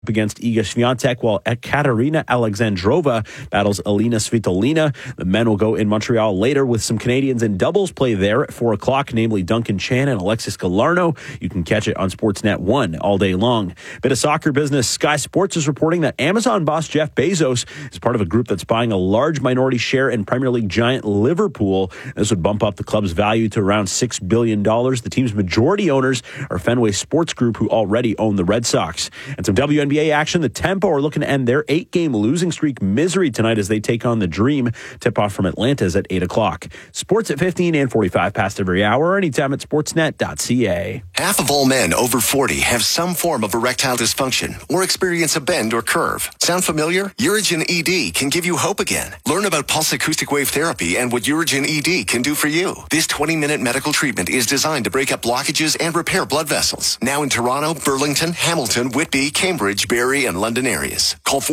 against Iga Swiatek, while Katerina Alexandrova battles Elina Svitolina. The men will go in Montreal later with some Canadians in doubles play there at 4 o'clock, namely Duncan Chan and Alexis Galarno. You can catch it on Sportsnet 1 all day long. Bit of soccer business. Sky Sports is reporting that Amazon boss Jeff Bezos is part of a group that's buying a large minority share in Premier League giant Liverpool. This would bump up the club's value to around $6 billion. The team's majority owners are Fenway Sports Group, who already own the Red Sox. And some WNBA action. The Tempo are looking to end their 8-game losing streak misery tonight as they take on the Dream. Tip-off from Atlanta's at 8 o'clock. Sports at 15 and 45 past every hour, anytime at sportsnet.ca. Half of all men over 40 have some form of erectile dysfunction or experience a bend or curve. Sound familiar? Urigen ED can give you hope again. Learn about pulse acoustic wave therapy and what Urigen ED can do for you. This 20-minute medical treatment is designed to break up blockages and repair blood vessels. Now in Toronto, Burlington, Hamilton, Whitby, Cambridge, Barrie, and London areas. Call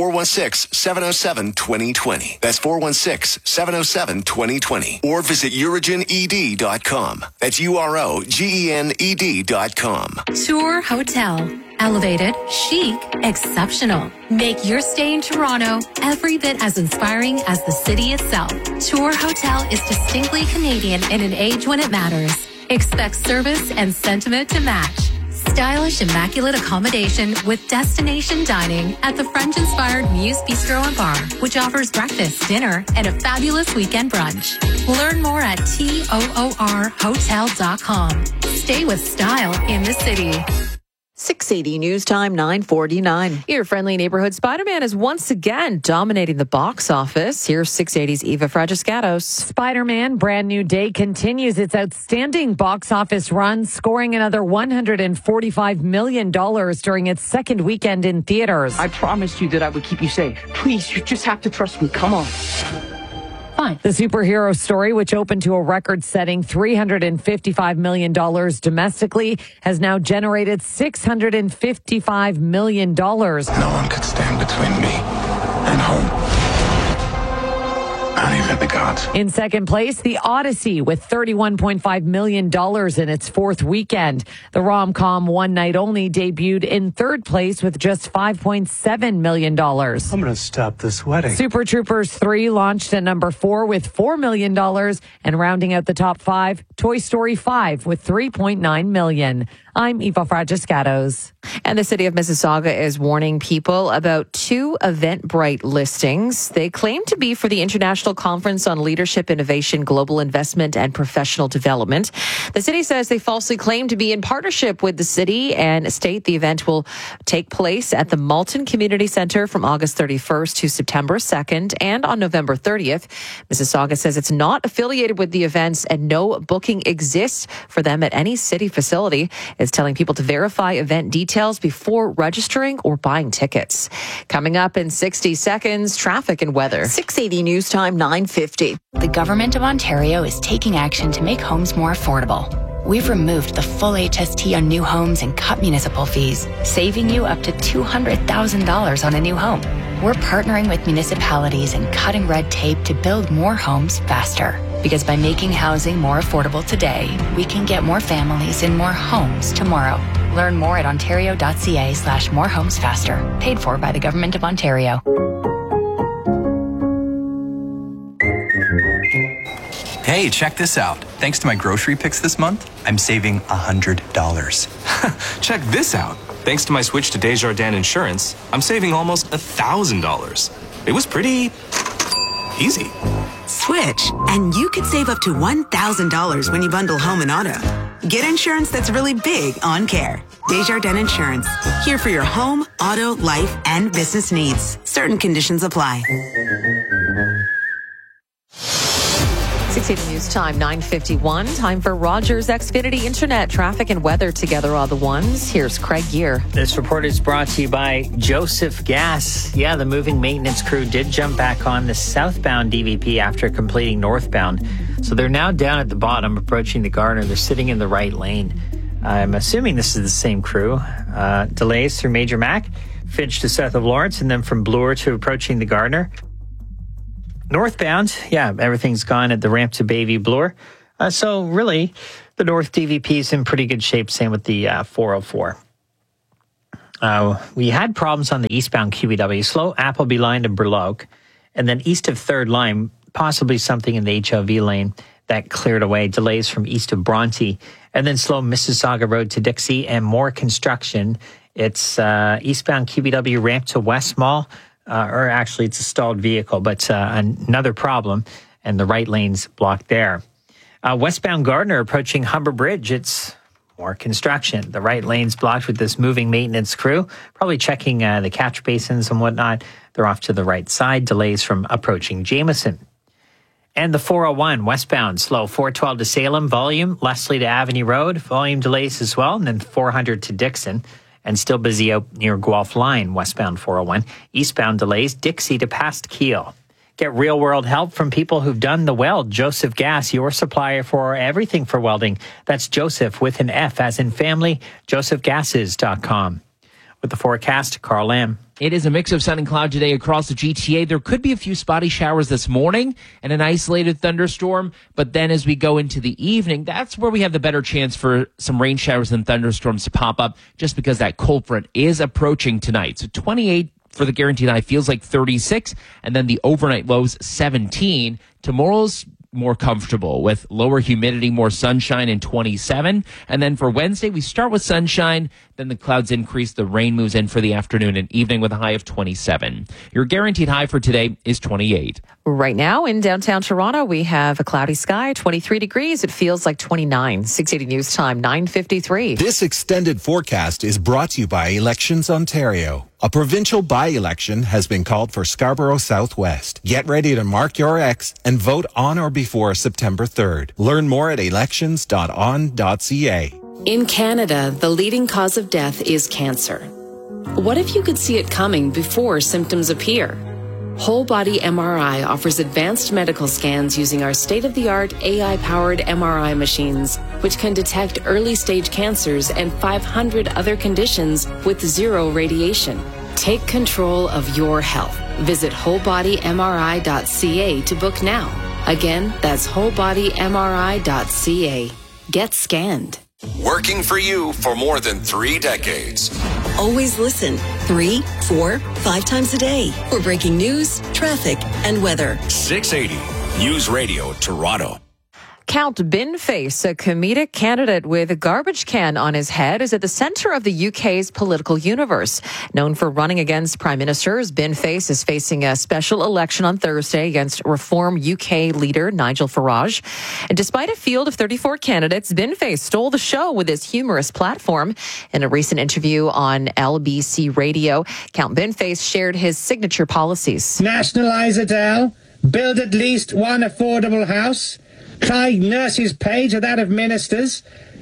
416-707-2020. That's 416-707-2020. Or visit UrigenED.com. That's UROGENED.com. Tour Hotel. Elevated, chic, exceptional. Make your stay in Toronto every bit as inspiring as the city itself. Tour Hotel is distinctly Canadian in an age when it matters. Expect service and sentiment to match. Stylish, immaculate accommodation with destination dining at the French-inspired Muse Bistro and Bar, which offers breakfast, dinner, and a fabulous weekend brunch. Learn more at TOORhotel.com. Stay with style in the city. 680 News Time, 9:49. Your friendly neighborhood Spider-Man is once again dominating the box office. Here's 680's Eva Fragiscatos. Spider-Man Brand New Day continues its outstanding box office run, scoring another $145 million during its second weekend in theaters. I promised you that I would keep you safe. Please, you just have to trust me. Come on. Fine. The superhero story, which opened to a record-setting $355 million domestically, has now generated $655 million. No one could stand between me and home. Not even the gods. In second place, The Odyssey, with $31.5 million in its fourth weekend. The rom-com One Night Only debuted in third place with just $5.7 million. I'm going to stop this wedding. Super Troopers 3 launched at number 4 with $4 million. And rounding out the top 5, Toy Story 5 with $3.9 million. I'm Eva Fragiscatos. And the city of Mississauga is warning people about 2 Eventbrite listings. They claim to be for the International Conference on Leadership, Innovation, Global Investment, and Professional Development. The city says they falsely claim to be in partnership with the city and state the event will take place at the Malton Community Centre from August 31st to September 2nd and on November 30th. Mississauga says it's not affiliated with the events and no booking exists for them at any city facility. It's telling people to verify event details before registering or buying tickets. Coming up in 60 seconds, traffic and weather. 680 News Time, 9:50. The Government of Ontario is taking action to make homes more affordable. We've removed the full HST on new homes and cut municipal fees, saving you up to $200,000 on a new home. We're partnering with municipalities and cutting red tape to build more homes faster. Because by making housing more affordable today, we can get more families in more homes tomorrow. Learn more at ontario.ca/morehomesfaster. Paid for by the Government of Ontario. Hey, check this out. Thanks to my grocery picks this month, I'm saving $100. Check this out. Thanks to my switch to Desjardins Insurance, I'm saving almost $1,000. It was pretty easy. Switch, and you could save up to $1,000 when you bundle home and auto. Get insurance that's really big on care. Desjardins Insurance, here for your home, auto, life, and business needs. Certain conditions apply. 680 News Time, 9:51. Time for Rogers Xfinity Internet. Traffic and weather together are the ones. Here's Craig Gear. This report is brought to you by Joseph Gas. Yeah, the moving maintenance crew did jump back on the southbound DVP after completing northbound. So they're now down at the bottom, approaching the Gardner. They're sitting in the right lane. I'm assuming this is the same crew. Delays through Major Mac, Finch to south of Lawrence, and then from Bloor to approaching the Gardner. Northbound, yeah, everything's gone at the ramp to Bayview Bloor. So really, the North DVP is in pretty good shape. Same with the 404. We had problems on the eastbound QEW, slow Appleby line to Burloak, and then east of 3rd line, possibly something in the HOV lane that cleared away. Delays from east of Bronte, and then slow Mississauga Road to Dixie, and more construction. It's eastbound QEW ramp to West Mall, or actually it's a stalled vehicle, but another problem, and the right lane's blocked there. Westbound Gardner approaching Humber Bridge, it's more construction. The right lane's blocked with this moving maintenance crew, probably checking the catch basins and whatnot. They're off to the right side. Delays from approaching Jameson. And the 401 westbound, slow 412 to Salem, volume, Leslie to Avenue Road, volume delays as well, and then 400 to Dixon. And still busy out near Guelph Line, westbound 401. Eastbound delays, Dixie to past Kiel. Get real-world help from people who've done the weld. Joseph Gas, your supplier for everything for welding. That's Joseph with an F as in family, josephgases.com. With the forecast, Carl Lamb. It is a mix of sun and cloud today across the GTA. There could be a few spotty showers this morning and an isolated thunderstorm. But then as we go into the evening, that's where we have the better chance for some rain showers and thunderstorms to pop up just because that cold front is approaching tonight. So 28 for the guaranteed high feels like 36. And then the overnight lows 17. Tomorrow's more comfortable with lower humidity, more sunshine, and 27. And then for Wednesday, we start with sunshine, then the clouds increase, the rain moves in for the afternoon and evening with a high of 27. Your guaranteed high for today is 28. Right now in downtown Toronto, we have a cloudy sky, 23 degrees. It feels like 29. 680 News Time, 9:53. This extended forecast is brought to you by Elections Ontario. A provincial by-election has been called for Scarborough Southwest. Get ready to mark your X and vote on or before September 3rd. Learn more at elections.on.ca. In Canada, the leading cause of death is cancer. What if you could see it coming before symptoms appear? Whole Body MRI offers advanced medical scans using our state-of-the-art AI-powered MRI machines, which can detect early-stage cancers and 500 other conditions with zero radiation. Take control of your health. Visit wholebodymri.ca to book now. Again, that's wholebodymri.ca. Get scanned. Working for you for more than 3 decades. Always listen 3, 4, 5 times a day for breaking news, traffic, and weather. 680 News Radio Toronto. Count Binface, a comedic candidate with a garbage can on his head, is at the center of the UK's political universe. Known for running against prime ministers, Binface is facing a special election on Thursday against Reform UK leader Nigel Farage. And despite a field of 34 candidates, Binface stole the show with his humorous platform. In a recent interview on LBC Radio, Count Binface shared his signature policies. Nationalise it all, build at least one affordable house, tie nurses' pay to that of ministers,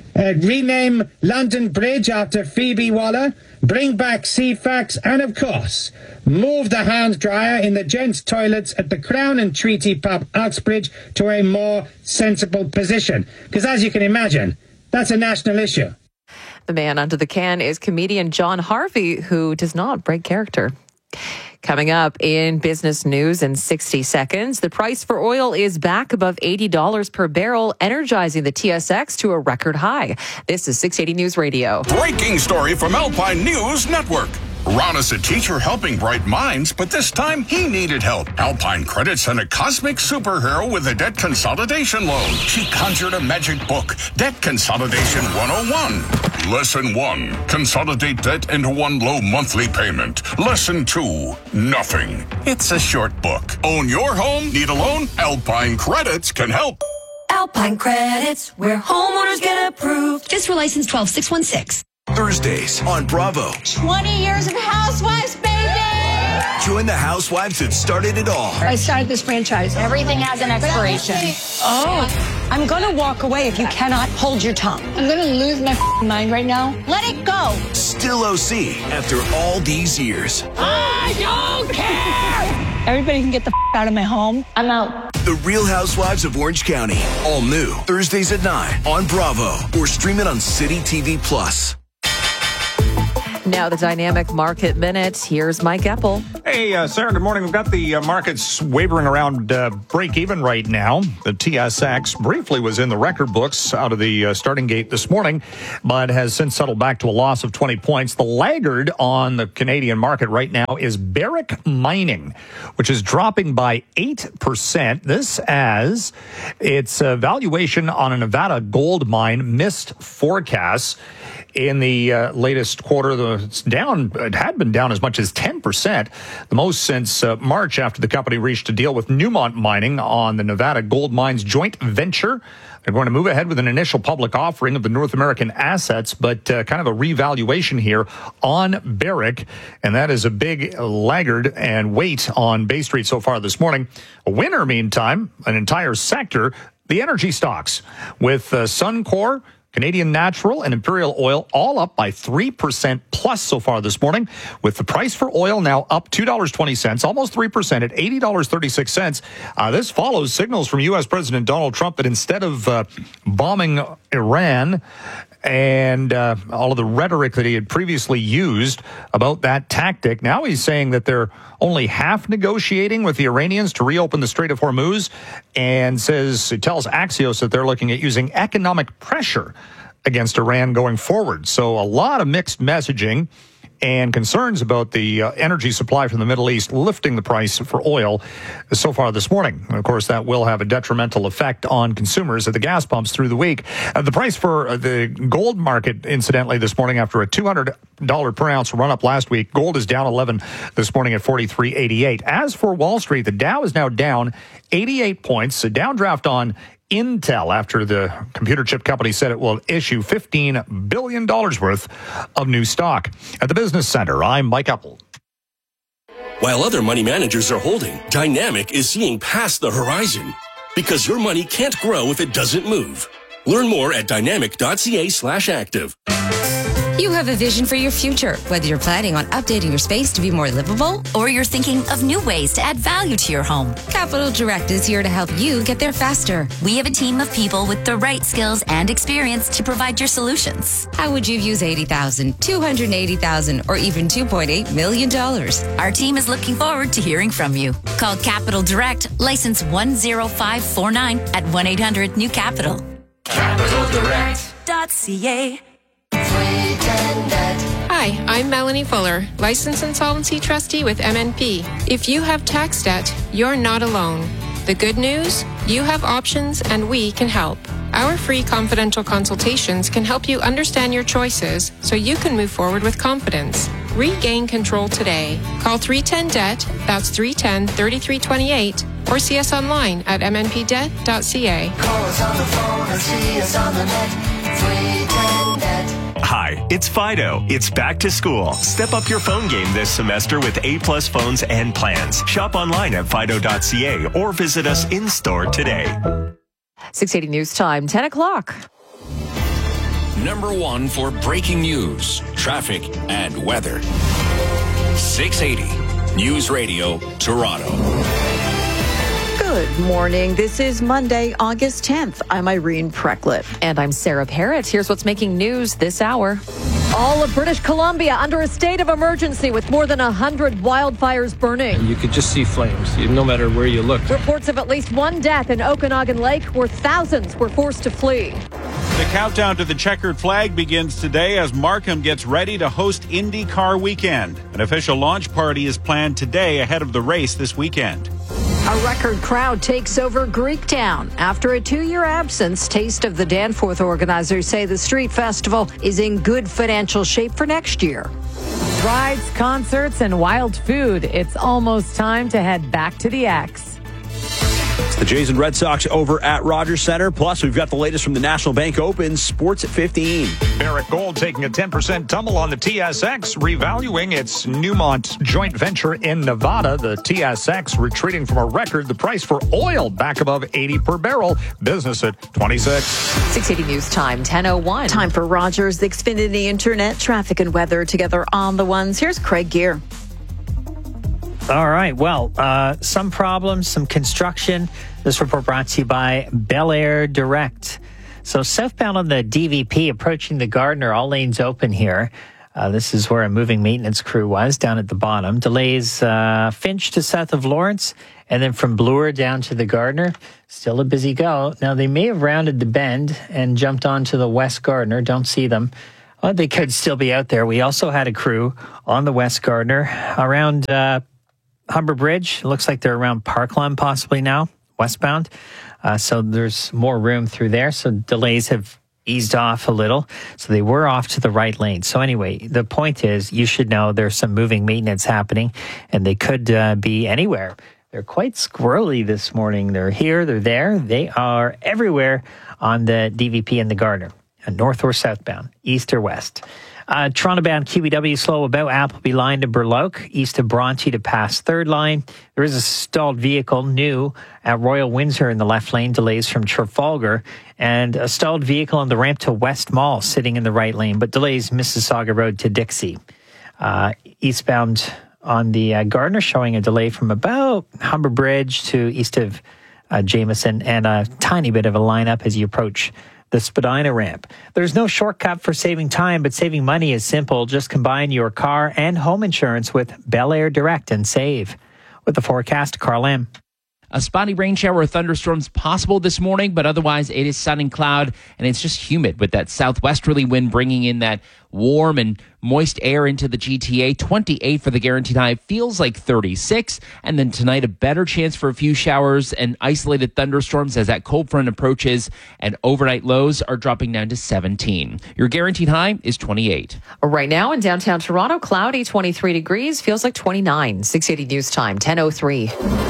rename London Bridge after Phoebe Waller, bring back CFAX, and of course, move the hand dryer in the gents' toilets at the Crown and Treaty Pub, Uxbridge, to a more sensible position. Because as you can imagine, that's a national issue. The man under the can is comedian John Harvey, who does not break character. Coming up in business news in 60 seconds, the price for oil is back above $80 per barrel, energizing the TSX to a record high. This is 680 News Radio. Breaking story from Alpine News Network. Ron is a teacher helping bright minds, but this time he needed help. Alpine Credit sent a cosmic superhero with a debt consolidation loan. She conjured a magic book, Debt Consolidation 101. Lesson 1, consolidate debt into one low monthly payment. Lesson 2, nothing. It's a short book. Own your home? Need a loan? Alpine Credits can help. Alpine Credits, where homeowners get approved. Just for license 12616. Thursdays on Bravo. 20 years of Housewives, baby! Join the housewives that started it all. I started this franchise. Everything has an expiration. Oh, I'm going to walk away if you cannot hold your tongue. I'm going to lose my mind right now. Let it go. Still OC after all these years. I don't care! Everybody can get the out of my home. I'm out. The Real Housewives of Orange County. All new. Thursdays at 9 on Bravo. Or stream it on City TV Plus. Now the Dynamic Market Minute. Here's Mike Eppel. Hey, Sarah, good morning. We've got the markets wavering around break even right now. The TSX briefly was in the record books out of the starting gate this morning, but has since settled back to a loss of 20 points. The laggard on the Canadian market right now is Barrick Mining, which is dropping by 8%. This as its valuation on a Nevada gold mine missed forecasts. In the latest quarter, it's down. It had been down as much as 10%, the most since March, after the company reached a deal with Newmont Mining on the Nevada Gold Mines joint venture. They're going to move ahead with an initial public offering of the North American assets, but kind of a revaluation here on Barrick, and that is a big laggard and weight on Bay Street so far this morning. A winner, meantime, an entire sector, the energy stocks, with Suncor, Canadian Natural, and Imperial Oil all up by 3% plus so far this morning, with the price for oil now up $2.20, almost 3% at $80.36. This follows signals from U.S. President Donald Trump that instead of bombing Iran and all of the rhetoric that he had previously used about that tactic, now he's saying that they're only half negotiating with the Iranians to reopen the Strait of Hormuz, and tells Axios that they're looking at using economic pressure against Iran going forward. So a lot of mixed messaging and concerns about the energy supply from the Middle East lifting the price for oil so far this morning. And of course, that will have a detrimental effect on consumers at the gas pumps through the week. The price for the gold market, incidentally, this morning after a $200 per ounce run up last week, gold is down 11 this morning at 43.88. As for Wall Street, the Dow is now down 88 points, a downdraft on Intel after the computer chip company said it will issue $15 billion worth of new stock. At the Business Center, I'm Mike Eppel. While other money managers are holding, Dynamic is seeing past the horizon, because your money can't grow if it doesn't move. Learn more at dynamic.ca/active. You have a vision for your future, whether you're planning on updating your space to be more livable or you're thinking of new ways to add value to your home. Capital Direct is here to help you get there faster. We have a team of people with the right skills and experience to provide your solutions. How would you use $80,000, $280,000, or even $2.8 million? Our team is looking forward to hearing from you. Call Capital Direct, license 10549 at 1-800-NEW-CAPITAL. CapitalDirect.ca. Hi, I'm Melanie Fuller, Licensed Insolvency Trustee with MNP. If you have tax debt, you're not alone. The good news? You have options and we can help. Our free confidential consultations can help you understand your choices so you can move forward with confidence. Regain control today. Call 310-DEBT, that's 310-3328, or see us online at mnpdebt.ca. Call us on the phone or see us on the net. 310-DEBT. Hi, it's Fido. It's back to school. Step up your phone game this semester with A-plus phones and plans. Shop online at fido.ca or visit us in-store today. 680 News Time, 10 o'clock. Number one for breaking news, traffic, and weather. 680 News Radio, Toronto. Good morning. This is Monday, August 10th. I'm Irene Precklett. And I'm Sarah Parrott. Here's what's making news this hour. All of British Columbia under a state of emergency with more than 100 wildfires burning. And you could just see flames, no matter where you looked. Reports of at least one death in Okanagan Lake, where thousands were forced to flee. The countdown to the checkered flag begins today as Markham gets ready to host IndyCar weekend. An official launch party is planned today ahead of the race this weekend. A record crowd takes over Greektown. After a 2-year absence, Taste of the Danforth organizers say the street festival is in good financial shape for next year. Rides, concerts, and wild food. It's almost time to head back to the X. It's the Jays and Red Sox over at Rogers Center. Plus, we've got the latest from the National Bank Open. Sports at 15. Barrick Gold taking a 10% tumble on the TSX, revaluing its Newmont joint venture in Nevada. The TSX retreating from a record. The price for oil back above 80 per barrel. Business at 26. 680 News Time, 10:01. Time for Rogers Xfinity Internet, traffic and weather together on the ones. Here's Craig Gear. All right. Well, some problems, some construction. This report brought to you by Bel Air Direct. So southbound on the DVP approaching the Gardiner, all lanes open here. This is where a moving maintenance crew was down at the bottom. Delays Finch to south of Lawrence, and then from Bloor down to the Gardiner. Still a busy go. Now, they may have rounded the bend and jumped onto the West Gardiner. Don't see them. Well, they could still be out there. We also had a crew on the West Gardiner around Humber Bridge. It looks like they're around Parkland possibly now, westbound. So there's more room through there. So delays have eased off a little. So they were off to the right lane. So anyway, the point is you should know there's some moving maintenance happening, and they could be anywhere. They're quite squirrely this morning. They're here, they're there. They are everywhere on the DVP and the Gardiner, north or southbound, east or west. Toronto-bound QEW slow about Appleby line to Burloak, east of Bronte to pass third line. There is a stalled vehicle new at Royal Windsor in the left lane, delays from Trafalgar, and a stalled vehicle on the ramp to West Mall sitting in the right lane, but delays Mississauga Road to Dixie. Eastbound on the Gardiner showing a delay from about Humber Bridge to east of Jameson, and a tiny bit of a lineup as you approach the Spadina ramp. There's no shortcut for saving time, but saving money is simple. Just combine your car and home insurance with Bel Air Direct and save. With the forecast, Carl M. A spotty rain shower or thunderstorms possible this morning, but otherwise it is sun and cloud, and it's just humid with that southwesterly wind bringing in that warm and moist air into the GTA. 28 for the guaranteed high, feels like 36. And then tonight, a better chance for a few showers and isolated thunderstorms as that cold front approaches, and overnight lows are dropping down to 17. Your guaranteed high is 28. Right now in downtown Toronto, cloudy, 23 degrees, feels like 29. 680 News Time, 10:03.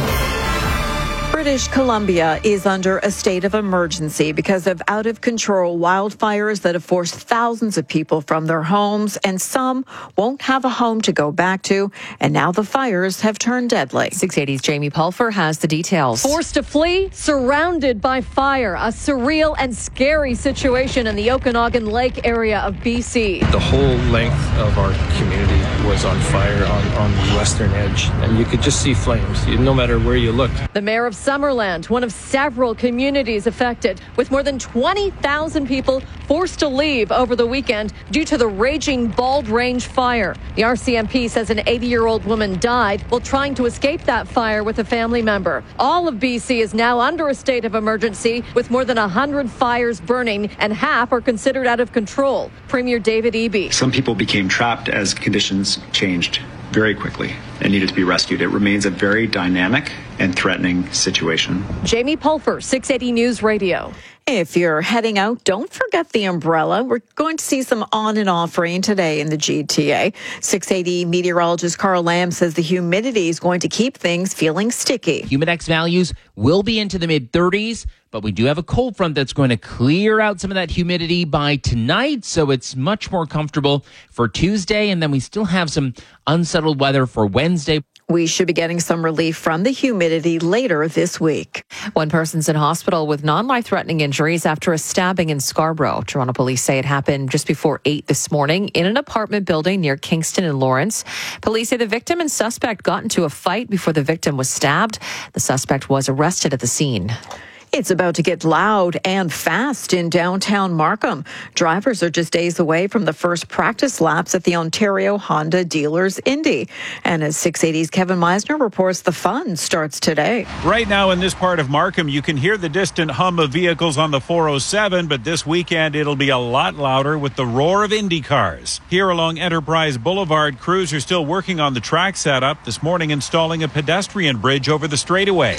British Columbia is under a state of emergency because of out-of-control wildfires that have forced thousands of people from their homes, and some won't have a home to go back to, and now the fires have turned deadly. 680's Jamie Pulfer has the details. Forced to flee, surrounded by fire. A surreal and scary situation in the Okanagan Lake area of BC. The whole length of our community was on fire on the western edge, and you could just see flames no matter where you looked. The mayor of Summerland, one of several communities affected, with more than 20,000 people forced to leave over the weekend due to the raging Bald Range fire. The RCMP says an 80-year-old woman died while trying to escape that fire with a family member. All of BC is now under a state of emergency, with more than 100 fires burning, and half are considered out of control. Premier David Eby. Some people became trapped as conditions changed very quickly and needed to be rescued. It remains a very dynamic and threatening situation. Jamie Pulfer, 680 News Radio. If you're heading out, don't forget the umbrella. We're going to see some on and off rain today in the GTA. 680 meteorologist Carl Lamb says the humidity is going to keep things feeling sticky. Humidex values will be into the mid-30s, but we do have a cold front that's going to clear out some of that humidity by tonight, so it's much more comfortable for Tuesday, and then we still have some unsettled weather for Wednesday. We should be getting some relief from the humidity later this week. One person's in hospital with non-life-threatening injuries after a stabbing in Scarborough. Toronto police say it happened just before 8 this morning in an apartment building near Kingston and Lawrence. Police say the victim and suspect got into a fight before the victim was stabbed. The suspect was arrested at the scene. It's about to get loud and fast in downtown Markham. Drivers are just days away from the first practice laps at the Ontario Honda Dealers Indy. And as 680's Kevin Meisner reports, the fun starts today. Right now in this part of Markham, you can hear the distant hum of vehicles on the 407, but this weekend it'll be a lot louder with the roar of Indy cars. Here along Enterprise Boulevard, crews are still working on the track setup, this morning installing a pedestrian bridge over the straightaway.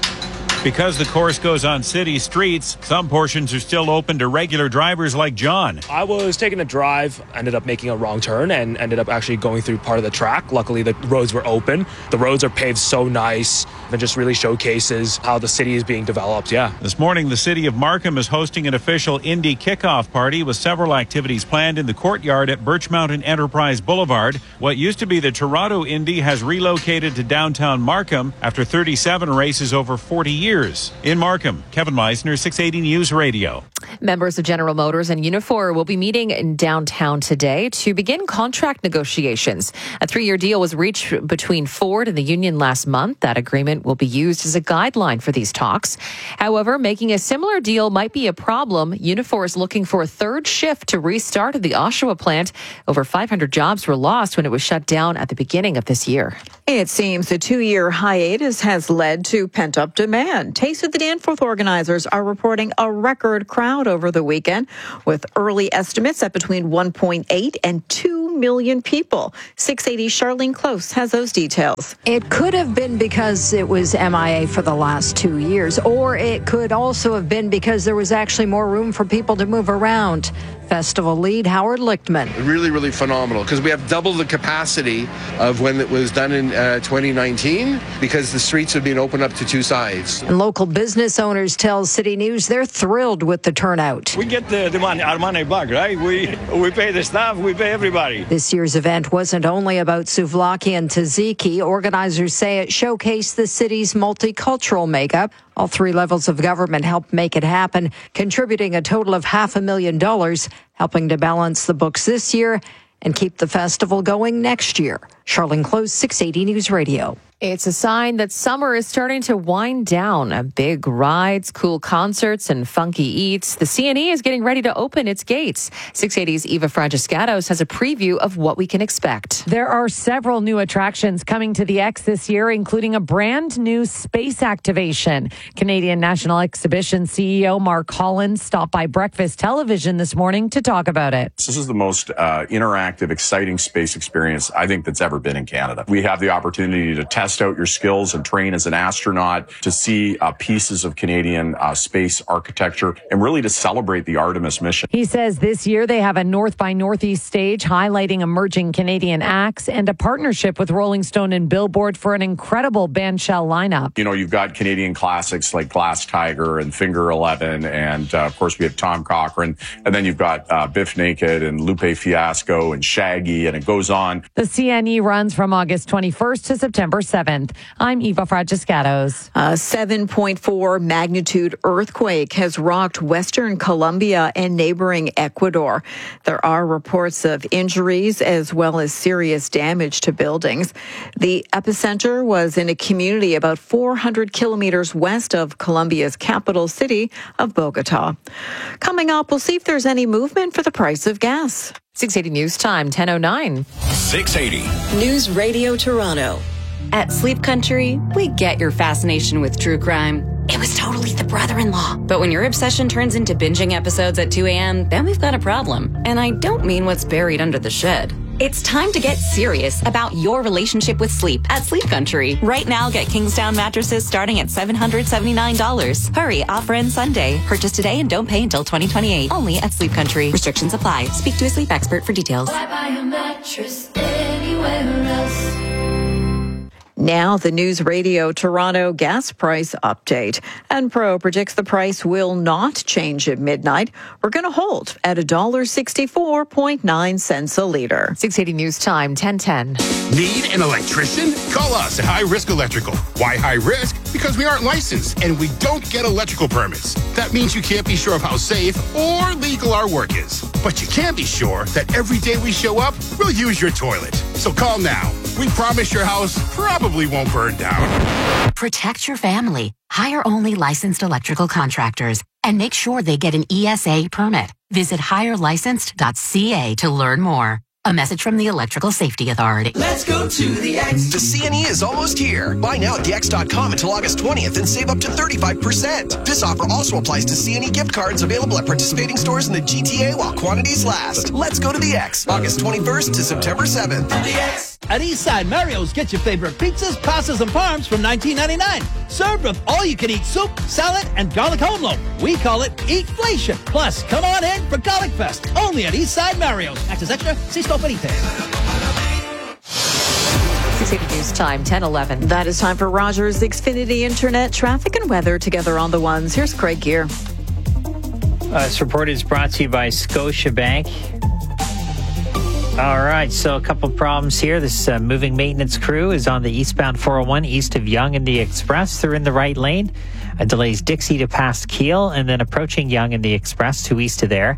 Because the course goes on city streets, some portions are still open to regular drivers like John. I was taking a drive, ended up making a wrong turn, and ended up actually going through part of the track. Luckily, the roads were open. The roads are paved so nice, and just really showcases how the city is being developed, yeah. This morning, the city of Markham is hosting an official Indy kickoff party with several activities planned in the courtyard at Birch Mountain Enterprise Boulevard. What used to be the Toronto Indy has relocated to downtown Markham after 37 races over 40 years. In Markham, Kevin Meisner, 680 News Radio. Members of General Motors and Unifor will be meeting in downtown today to begin contract negotiations. A 3-year deal was reached between Ford and the union last month. That agreement will be used as a guideline for these talks. However, making a similar deal might be a problem. Unifor is looking for a third shift to restart at the Oshawa plant. Over 500 jobs were lost when it was shut down at the beginning of this year. It seems the 2-year hiatus has led to pent-up demand. Taste of the Danforth organizers are reporting a record crowd over the weekend, with early estimates at between 1.8 and 2 million people. 680's Charlene Close has those details. It could have been because it was MIA for the last 2 years, or it could also have been because there was actually more room for people to move around. Festival lead Howard Lichtman. Really, really phenomenal because we have double the capacity of when it was done in 2019 because the streets have been opened up to two sides. And local business owners tell City News they're thrilled with the turnout. We get the money, our money back, right? We pay the staff, we pay everybody. This year's event wasn't only about souvlaki and tzatziki. Organizers say it showcased the city's multicultural makeup. All 3 levels of government helped make it happen, contributing a total of $500,000, helping to balance the books this year and keep the festival going next year. Charlene Close, 680 News Radio. It's a sign that summer is starting to wind down. Big rides, cool concerts, and funky eats. The CNE is getting ready to open its gates. 680's Eva Francescatos has a preview of what we can expect. There are several new attractions coming to the X this year, including a brand new space activation. Canadian National Exhibition CEO Mark Holland stopped by Breakfast Television this morning to talk about it. This is the most interactive, exciting space experience I think that's ever been in Canada. We have the opportunity to test out your skills and train as an astronaut, to see pieces of Canadian space architecture, and really to celebrate the Artemis mission. He says this year they have a North by Northeast stage highlighting emerging Canadian acts and a partnership with Rolling Stone and Billboard for an incredible bandshell lineup. You know, you've got Canadian classics like Glass Tiger and Finger 11, and of course we have Tom Cochrane, and then you've got Biff Naked and Lupe Fiasco and Shaggy, and it goes on. The CNE runs from August 21st to September 7th. I'm Eva Francescatos. A 7.4 magnitude earthquake has rocked Western Colombia and neighboring Ecuador. There are reports of injuries as well as serious damage to buildings. The epicenter was in a community about 400 kilometers west of Colombia's capital city of Bogota. Coming up, we'll see if there's any movement for the price of gas. 680 News Time, 10:09. 680. News Radio Toronto. At Sleep Country, we get your fascination with true crime. It was totally the brother-in-law. But when your obsession turns into binging episodes at 2 a.m., then we've got a problem. And I don't mean what's buried under the shed. It's time to get serious about your relationship with sleep at Sleep Country. Right now, get Kingsdown mattresses starting at $779. Hurry, offer ends Sunday. Purchase today and don't pay until 2028. Only at Sleep Country. Restrictions apply. Speak to a sleep expert for details. Why buy a mattress anywhere else? Now, the News Radio Toronto gas price update. Enpro predicts the price will not change at midnight. We're going to hold at $1.64.9 a liter. 680 News Time, 10:10. Need an electrician? Call us at High Risk Electrical. Why high risk? Because we aren't licensed and we don't get electrical permits. That means you can't be sure of how safe or legal our work is. But you can be sure that every day we show up, we'll use your toilet. So call now. We promise your house probably won't burn down. Protect your family. Hire only licensed electrical contractors and make sure they get an ESA permit. Visit hirelicensed.ca to learn more. A message from the Electrical Safety Authority. Let's go to the X. The CNE is almost here. Buy now at thex.com until August 20th and save up to 35%. This offer also applies to CNE gift cards available at participating stores in the GTA while quantities last. Let's go to the X. August 21st to September 7th. The X. At Eastside Mario's, get your favorite pizzas, pastas, and parms from $19.99. Served with all-you-can-eat soup, salad, and garlic home loaf. We call it Eatflation. Plus, come on in for Garlic Fest. Only at Eastside Mario's. Access extra. See store for details. 680 News Time, 10:11. That is time for Rogers Xfinity Internet traffic and weather together on the ones. Here's Craig Gear. This report is brought to you by Scotiabank. All right, so a couple problems here. This moving maintenance crew is on the eastbound 401 east of Yonge and the Express. They're in the right lane. Delays Dixie to past Keele and then approaching Yonge and the Express to east of there.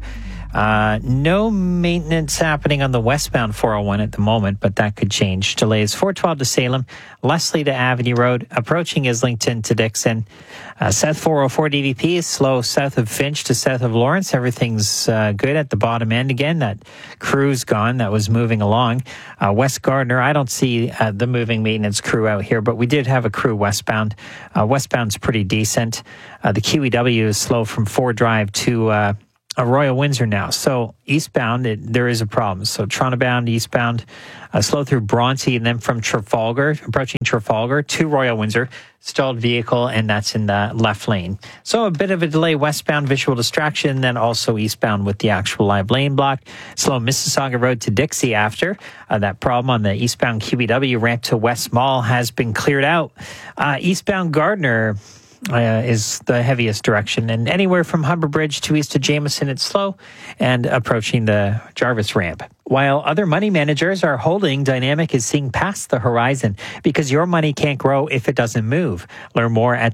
No maintenance happening on the westbound 401 at the moment, but that could change. Delays 412 to Salem, Leslie to Avenue Road, approaching Islington to Dixon. South 404 DVP is slow south of Finch to south of Lawrence. Everything's good at the bottom end again. That crew's gone that was moving along. West Gardner, I don't see the moving maintenance crew out here, but we did have a crew westbound. Westbound's pretty decent. The QEW is slow from Ford Drive to Royal Windsor now. So eastbound, there is a problem. So Toronto bound, eastbound, slow through Bronte and then from Trafalgar, approaching Trafalgar to Royal Windsor, stalled vehicle, and that's in the left lane. So a bit of a delay westbound, visual distraction, then also eastbound with the actual live lane block. Slow Mississauga Road to Dixie after. That problem on the eastbound QEW ramp to West Mall has been cleared out. Eastbound Gardner is the heaviest direction, and anywhere from Humber Bridge to east to Jameson, it's slow and approaching the Jarvis ramp. While other money managers are holding, Dynamic is seeing past the horizon because your money can't grow if it doesn't move. Learn more at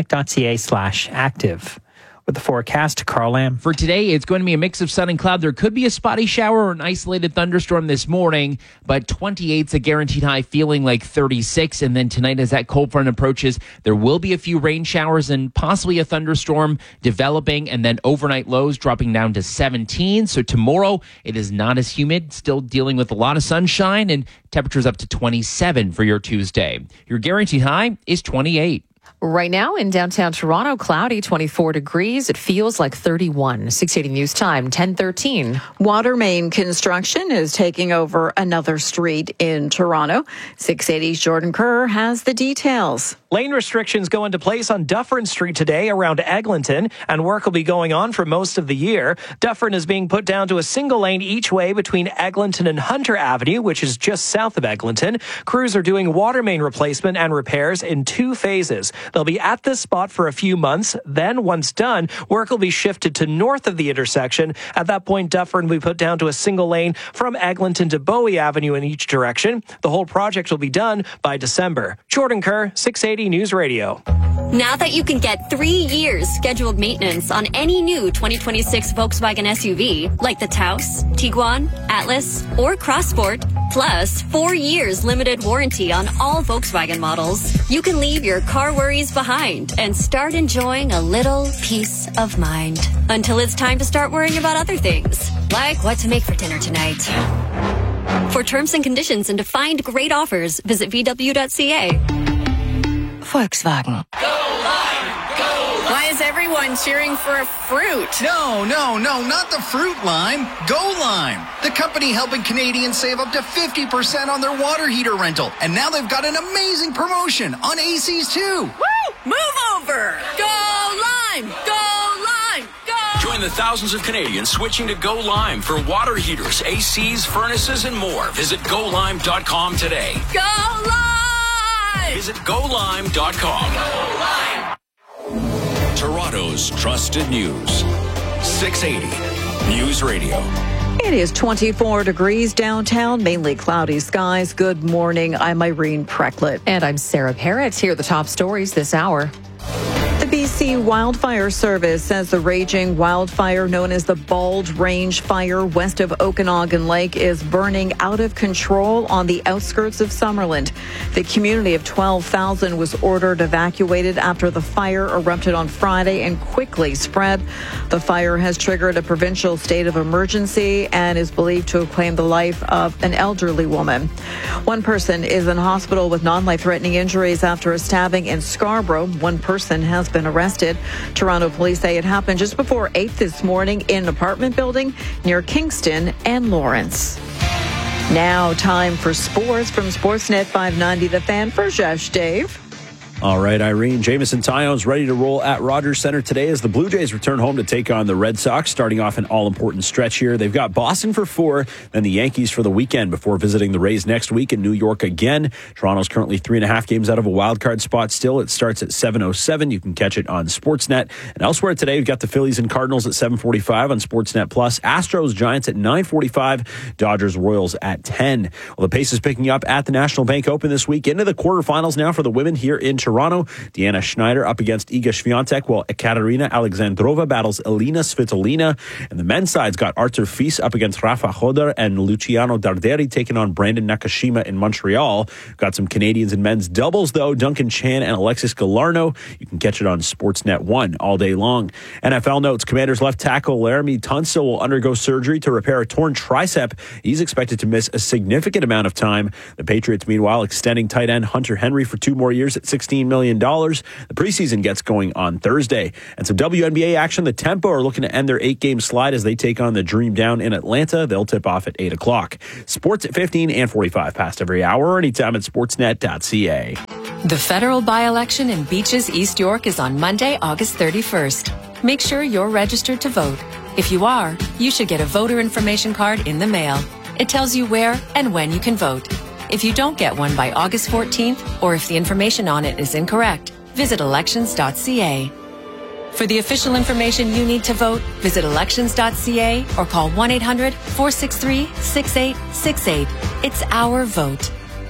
dynamic.ca/active. With the forecast, Carl Lamb. For today, it's going to be a mix of sun and cloud. There could be a spotty shower or an isolated thunderstorm this morning, but 28's a guaranteed high, feeling like 36. And then tonight, as that cold front approaches, there will be a few rain showers and possibly a thunderstorm developing, and then overnight lows dropping down to 17. So tomorrow, it is not as humid, still dealing with a lot of sunshine, and temperatures up to 27 for your Tuesday. Your guaranteed high is 28. Right now in downtown Toronto, cloudy, 24 degrees. It feels like 31. 680 News Time, 10:13. Water main construction is taking over another street in Toronto. 680's Jordan Kerr has the details. Lane restrictions go into place on Dufferin Street today around Eglinton, and work will be going on for most of the year. Dufferin is being put down to a single lane each way between Eglinton and Hunter Avenue, which is just south of Eglinton. Crews are doing water main replacement and repairs in 2 phases. They'll be at this spot for a few months. Then, once done, work will be shifted to north of the intersection. At that point, Dufferin will be put down to a single lane from Eglinton to Bowie Avenue in each direction. The whole project will be done by December. Jordan Kerr, 680 News Radio. Now that you can get 3 years scheduled maintenance on any new 2026 Volkswagen SUV, like the Taos, Tiguan, Atlas, or Crossport, plus 4 years limited warranty on all Volkswagen models, you can leave your car worries behind and start enjoying a little peace of mind. Until it's time to start worrying about other things, like what to make for dinner tonight. For terms and conditions and to find great offers, visit VW.ca. Volkswagen. Why is everyone cheering for a fruit? No, not the fruit lime. Go Lime, the company helping Canadians save up to 50% on their water heater rental. And now they've got an amazing promotion on ACs too. Woo! Move over! Go Lime! Go Lime! Go! Join the thousands of Canadians switching to Go Lime for water heaters, ACs, furnaces, and more. Visit golime.com today. Go Lime! Visit golime.com. Go Lime! Toronto's trusted news. 680 News Radio. It is 24 degrees downtown, mainly cloudy skies. Good morning. I'm Irene Precklett. And I'm Sarah Parrott. Here are the top stories this hour. The BC Wildfire Service says the raging wildfire known as the Bald Range Fire west of Okanagan Lake is burning out of control on the outskirts of Summerland. The community of 12,000 was ordered evacuated after the fire erupted on Friday and quickly spread. The fire has triggered a provincial state of emergency and is believed to have claimed the life of an elderly woman. One person is in hospital with non-life-threatening injuries after a stabbing in Scarborough. One person has been arrested. Toronto police say it happened just before 8 this morning in an apartment building near Kingston and Lawrence. Now time for sports from Sportsnet 590 The Fan. For Josh, Dave. All right, Irene. Jameson Taillon's ready to roll at Rogers Center today as the Blue Jays return home to take on the Red Sox, starting off an all-important stretch here. They've got Boston for 4, then the Yankees for the weekend before visiting the Rays next week in New York again. Toronto's currently 3.5 games out of a wild-card spot still. It starts at 7:07. You can catch it on Sportsnet. And elsewhere today, we've got the Phillies and Cardinals at 7:45 on Sportsnet Plus. Astros, Giants at 9:45. Dodgers, Royals at 10. Well, the pace is picking up at the National Bank Open this week. Into the quarterfinals now for the women here in Toronto. Deanna Schneider up against Iga Swiatek, while Ekaterina Alexandrova battles Elina Svitolina. And the men's side's got Artur Fils up against Rafa Hodder and Luciano Darderi taking on Brandon Nakashima in Montreal. Got some Canadians in men's doubles, though. Duncan Chan and Alexis Galarno. You can catch it on Sportsnet 1 all day long. NFL notes, Commanders left tackle Laramie Tunsil will undergo surgery to repair a torn tricep. He's expected to miss a significant amount of time. The Patriots, meanwhile, extending tight end Hunter Henry for 2 more years at $16 million. The preseason gets going on Thursday. And some WNBA action. The Tempo are looking to end their 8-game slide as they take on the Dream Down in Atlanta. They'll tip off at 8 o'clock. Sports at 15 and 45 past every hour, anytime at sportsnet.ca. The federal by-election in Beaches, East York is on Monday, August 31st. Make sure you're registered to vote. If you are, you should get a voter information card in the mail. It tells you where and when you can vote. If you don't get one by August 14th, or if the information on it is incorrect, visit elections.ca. For the official information you need to vote, visit elections.ca or call 1-800-463-6868. It's our vote.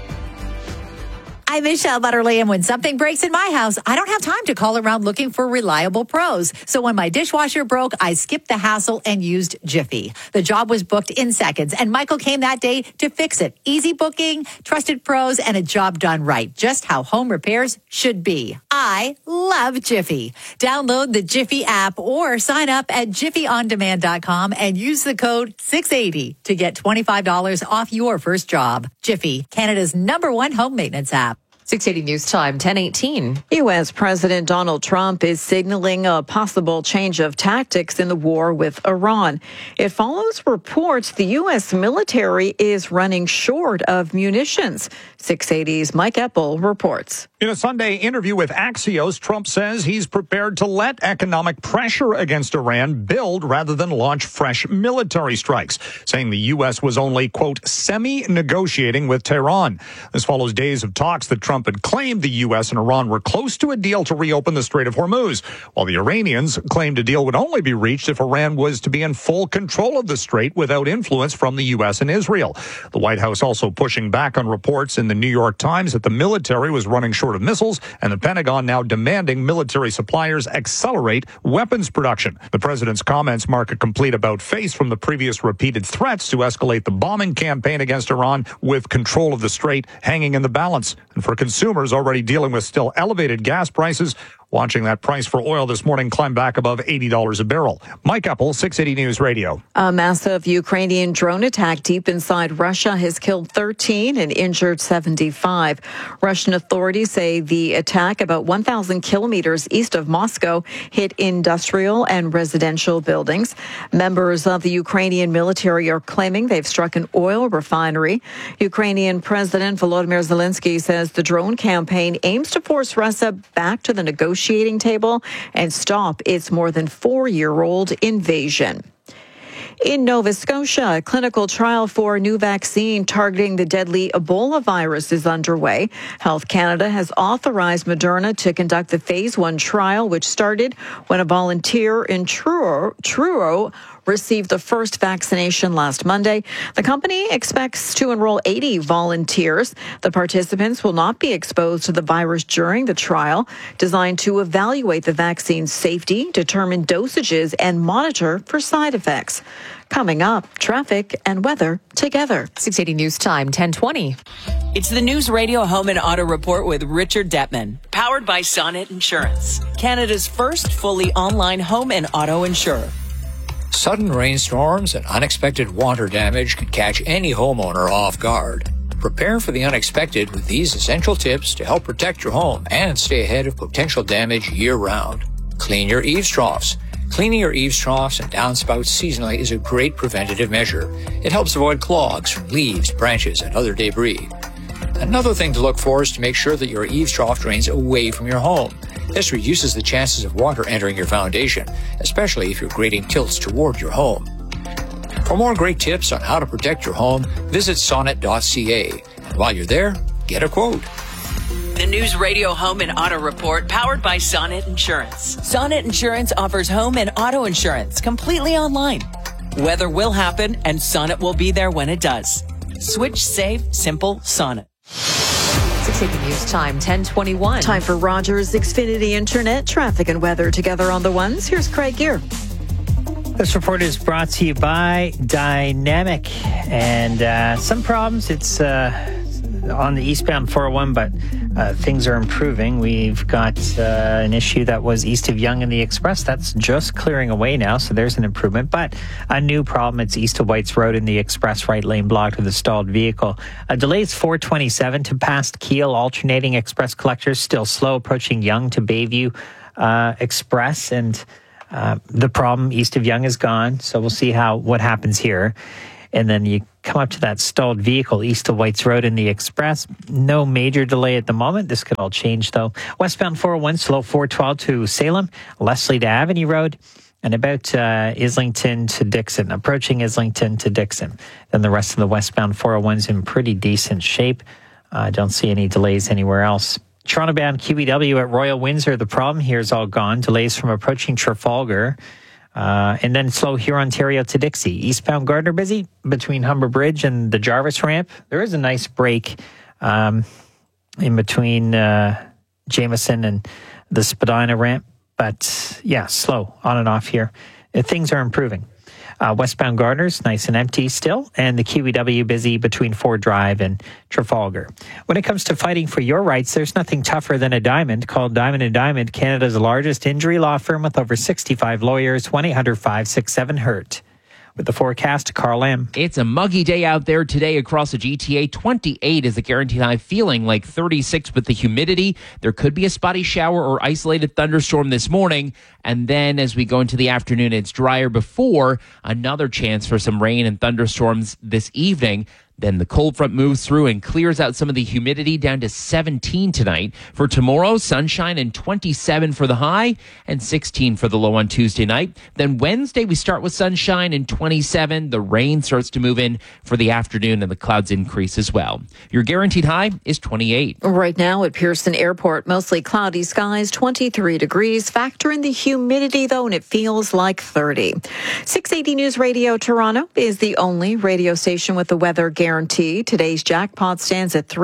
I'm Michelle Butterly, and when something breaks in my house, I don't have time to call around looking for reliable pros. So when my dishwasher broke, I skipped the hassle and used Jiffy. The job was booked in seconds, and Michael came that day to fix it. Easy booking, trusted pros, and a job done right. Just how home repairs should be. I love Jiffy. Download the Jiffy app or sign up at jiffyondemand.com and use the code 680 to get $25 off your first job. Jiffy, Canada's #1 home maintenance app. 680 News Time, 10:18. U.S. President Donald Trump is signaling a possible change of tactics in the war with Iran. It follows reports the U.S. military is running short of munitions. 680's Mike Eppel reports. In a Sunday interview with Axios, Trump says he's prepared to let economic pressure against Iran build rather than launch fresh military strikes, saying the U.S. was only, quote, semi-negotiating with Tehran. This follows days of talks that Trump had claimed the U.S. and Iran were close to a deal to reopen the Strait of Hormuz, while the Iranians claimed a deal would only be reached if Iran was to be in full control of the strait without influence from the U.S. and Israel. The White House also pushing back on reports in the New York Times that the military was running short of missiles, and the Pentagon now demanding military suppliers accelerate weapons production. The president's comments mark a complete about-face from the previous repeated threats to escalate the bombing campaign against Iran, with control of the strait hanging in the balance. And for consumers already dealing with still elevated gas prices, watching that price for oil this morning climb back above $80 a barrel. Mike Eppel, 680 News Radio. A massive Ukrainian drone attack deep inside Russia has killed 13 and injured 75. Russian authorities say the attack, about 1,000 kilometers east of Moscow, hit industrial and residential buildings. Members of the Ukrainian military are claiming they've struck an oil refinery. Ukrainian President Volodymyr Zelensky says the drone campaign aims to force Russia back to the negotiating table and stop its more than 4-year-old invasion. In Nova Scotia, a clinical trial for a new vaccine targeting the deadly Ebola virus is underway. Health Canada has authorized Moderna to conduct the phase 1 trial, which started when a volunteer in Truro received the first vaccination last Monday. The company expects to enroll 80 volunteers. The participants will not be exposed to the virus during the trial, designed to evaluate the vaccine's safety, determine dosages, and monitor for side effects. Coming up, traffic and weather together. 680 News Time, 10:20. It's the News Radio Home and Auto Report with Richard Detman, powered by Sonnet Insurance, Canada's first fully online home and auto insurer. Sudden rainstorms and unexpected water damage can catch any homeowner off guard. Prepare for the unexpected with these essential tips to help protect your home and stay ahead of potential damage year-round. Clean your eaves troughs. Cleaning your eaves troughs and downspouts seasonally is a great preventative measure. It helps avoid clogs from leaves, branches, and other debris. Another thing to look for is to make sure that your eaves trough drains away from your home. This reduces the chances of water entering your foundation, especially if your grading tilts toward your home. For more great tips on how to protect your home, visit sonnet.ca. And while you're there, get a quote. The News Radio Home and Auto Report, powered by Sonnet Insurance. Sonnet Insurance offers home and auto insurance completely online. Weather will happen, and Sonnet will be there when it does. Switch, save, simple, Sonnet. 680 News Time, 10:21. Time for Rogers Xfinity Internet, traffic and weather together on the ones. Here's Craig Gear. This report is brought to you by Dynamic. And some problems. It's on the eastbound 401, but things are improving. We've got an issue that was east of Yonge and the Express. That's just clearing away now, so there's an improvement. But a new problem, it's east of Whites Road in the Express, right lane blocked with a stalled vehicle. Delays 427 to past Kiel, alternating Express collectors still slow, approaching Yonge to Bayview Express. And the problem east of Yonge is gone, so we'll see what happens here. And then you come up to that stalled vehicle east of Whites Road in the Express. No major delay at the moment. This could all change, though. Westbound 401, slow 412 to Salem, Leslie to Avenue Road, and about Islington to Dixon, approaching Islington to Dixon. Then the rest of the westbound 401's in pretty decent shape. I don't see any delays anywhere else. Toronto-bound QEW at Royal Windsor, the problem here is all gone. Delays from approaching Trafalgar. And then slow here, Ontario to Dixie. Eastbound Gardner busy between Humber Bridge and the Jarvis ramp. There is a nice break in between Jameson and the Spadina ramp. But yeah, slow on and off here. Things are improving. Westbound Gardner's nice and empty still, and the QEW busy between Ford Drive and Trafalgar. When it comes to fighting for your rights, there's nothing tougher than a diamond. Call Diamond & Diamond, Canada's largest injury law firm with over 65 lawyers, 1-800-567-HURT. With the forecast, Carl M. It's a muggy day out there today across the GTA. 28 is the guaranteed high, feeling like 36 with the humidity. There could be a spotty shower or isolated thunderstorm this morning. And then as we go into the afternoon, it's drier before another chance for some rain and thunderstorms this evening. Then the cold front moves through and clears out some of the humidity down to 17 tonight. For tomorrow, sunshine and 27 for the high and 16 for the low on Tuesday night. Then Wednesday, we start with sunshine and 27. The rain starts to move in for the afternoon and the clouds increase as well. Your guaranteed high is 28. Right now at Pearson Airport, mostly cloudy skies, 23 degrees. Factor in the humidity, though, and it feels like 30. 680 News Radio Toronto is the only radio station with the weather guarantee. Today's jackpot stands at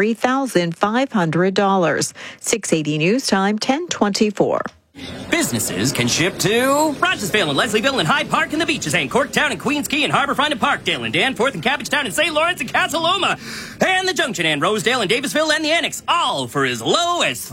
$3,500. 680 News Time, 10:24. Businesses can ship to Rogersville and Leslieville and Hyde Park and the Beaches and Corktown and Queens Quay and Harbourfront and Parkdale and Danforth and Cabbagetown and St. Lawrence and Casaloma and the Junction and Rosedale and Davisville and the Annex, all for as low as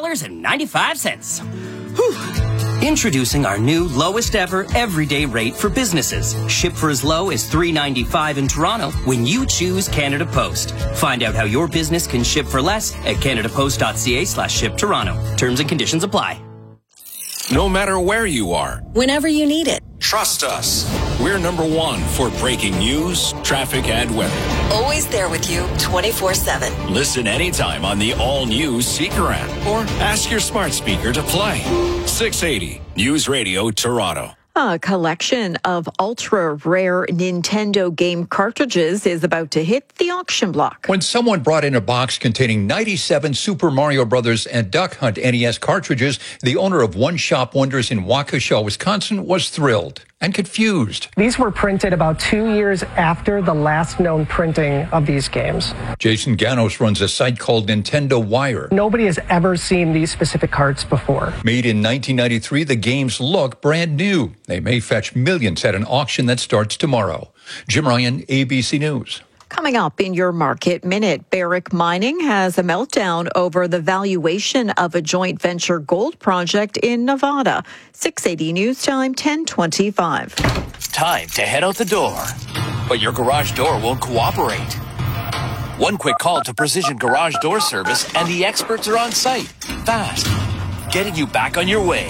$3.95. Whew. Introducing our new lowest ever everyday rate for businesses. Ship for as low as $3.95 in Toronto when you choose Canada Post. Find out how your business can ship for less at canadapost.ca/ship-Toronto. Terms and conditions apply. No matter where you are, Whenever you need it. trust us. We're number one for breaking news, traffic, and weather. Always there with you 24/7. Listen anytime on the all-new Seeker app or ask your smart speaker to play. 680 News Radio Toronto. A collection of ultra-rare Nintendo game cartridges is about to hit the auction block. When someone brought in a box containing 97 Super Mario Brothers and Duck Hunt NES cartridges, the owner of One Shop Wonders in Waukesha, Wisconsin, was thrilled and confused. These were printed about 2 years after the last known printing of these games. Jason Ganos runs a site called Nintendo Wire. Nobody has ever seen these specific carts before. Made in 1993, the games look brand new. They may fetch millions at an auction that starts tomorrow. Jim Ryan, ABC News. Coming up in your Market Minute, Barrick Mining has a meltdown over the valuation of a joint venture gold project in Nevada. 680 News Time, 10:25. Time to head out the door, but your garage door won't cooperate. One quick call to Precision Garage Door Service and the experts are on site, fast, getting you back on your way.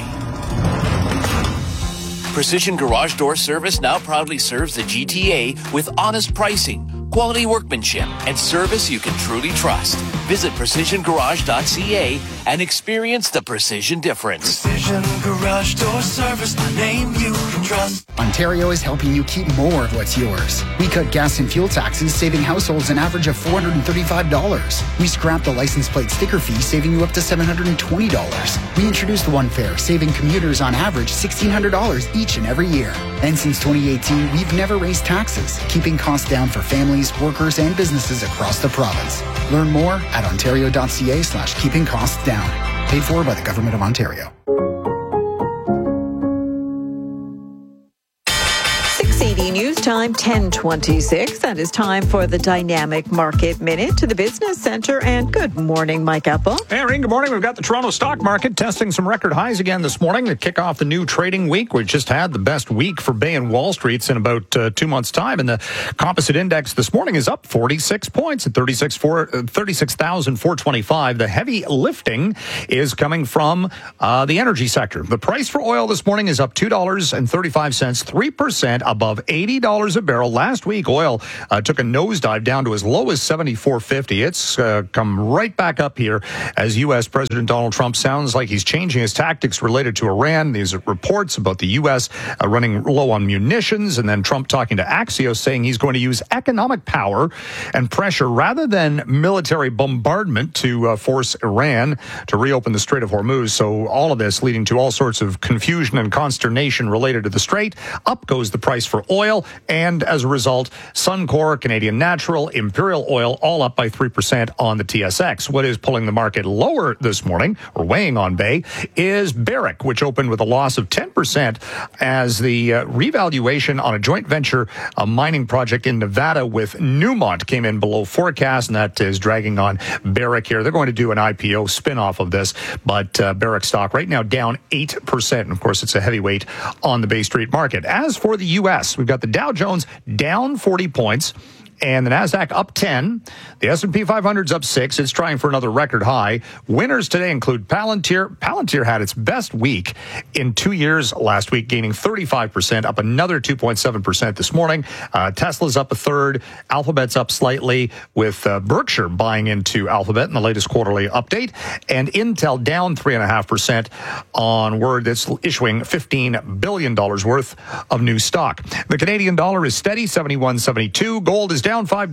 Precision Garage Door Service now proudly serves the GTA with honest pricing, quality workmanship, and service you can truly trust. Visit precisiongarage.ca and experience the precision difference. Precision Garage Door Service, the name you can trust. Ontario is helping you keep more of what's yours. We cut gas and fuel taxes, saving households an average of $435. We scrapped the license plate sticker fee, saving you up to $720. We introduced One Fare, saving commuters on average $1,600 each and every year. And since 2018, we've never raised taxes, keeping costs down for families, workers, and businesses across the province. Learn more at ontario.ca/keeping costs down. Paid for by the Government of Ontario. 680 News Time, 10:26. That is time for the Dynamic Market Minute to the Business Center. And good morning, Mike Apple. Hey, Irene, good morning. We've got the Toronto stock market testing some record highs again this morning to kick off the new trading week. We just had the best week for Bay and Wall Streets in about 2 months' time. And the composite index this morning is up 46 points at 36,425. The heavy lifting is coming from the energy sector. The price for oil this morning is up $2.35, 3% above $80 a barrel. Last week, oil took a nosedive down to as low as $74.50. It's come right back up here as U.S. President Donald Trump sounds like he's changing his tactics related to Iran. These reports about the U.S. Running low on munitions, and then Trump talking to Axios saying he's going to use economic power and pressure rather than military bombardment to force Iran to reopen the Strait of Hormuz. So all of this leading to all sorts of confusion and consternation related to the Strait. Up goes the price for oil, and as a result, Suncor, Canadian Natural, Imperial Oil, all up by 3% on the TSX. What is pulling the market lower this morning, or weighing on Bay, is Barrick, which opened with a loss of 10% as the revaluation on a joint venture mining project in Nevada with Newmont came in below forecast, and that is dragging on Barrick here. They're going to do an IPO spin-off of this, but Barrick stock right now down 8%. And of course, it's a heavyweight on the Bay Street market. As for the U.S., we've got the Dow Jones down 40 points. And the NASDAQ up 10. The S&P 500's up 6. It's trying for another record high. Winners today include Palantir. Palantir had its best week in 2 years last week, gaining 35%, up another 2.7% this morning. Tesla's up a third. Alphabet's up slightly, with Berkshire buying into Alphabet in the latest quarterly update. And Intel down 3.5% on word that's issuing $15 billion worth of new stock. The Canadian dollar is steady, 71.72. Gold is down $5,